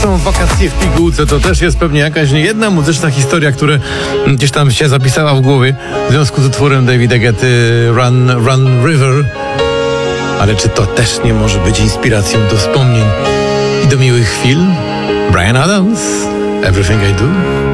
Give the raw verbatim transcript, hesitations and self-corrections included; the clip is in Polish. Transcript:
Są wakacje w pigułce, to też jest pewnie jakaś niejedna muzyczna historia, która gdzieś tam się zapisała w głowie w związku z utworem Davida Guetty Run, Run River. Ale czy to też nie może być inspiracją do wspomnień i do miłych chwil? Bryan Adams, Everything I Do.